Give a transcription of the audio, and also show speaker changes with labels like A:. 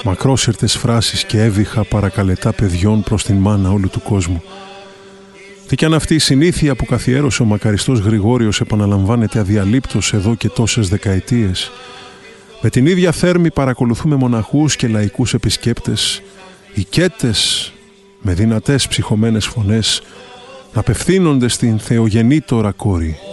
A: μακρόσυρτες φράσεις και έβυχα παρακαλετά παιδιών προς την μάνα όλου του κόσμου. Τι κι αν αυτή η συνήθεια που καθιέρωσε ο μακαριστός Γρηγόριος επαναλαμβάνεται αδιαλείπτως εδώ και τόσες δεκαετίες. Με την ίδια θέρμη παρακολουθούμε μοναχούς και λαϊκούς επισκέπτες, οικέτες με δυνατές ψυχωμένες φωνές να απευθύνονται στην θεογεννήτωρα κόρη